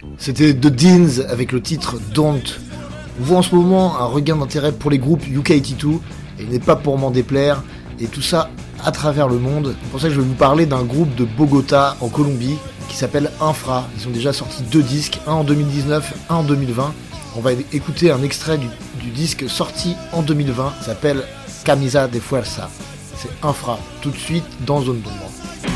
C'était The Deans avec le titre Don't. On voit en ce moment un regain d'intérêt pour les groupes UK82, et il n'est pas pour m'en déplaire, et tout ça à travers le monde. C'est pour ça que je vais vous parler d'un groupe de Bogota en Colombie qui s'appelle Infra. Ils ont déjà sorti 2 disques, un en 2019, un en 2020. On va écouter un extrait du disque sorti en 2020, ça s'appelle Camisa de Fuerza. C'est Infra, tout de suite dans Zone d'Ombre.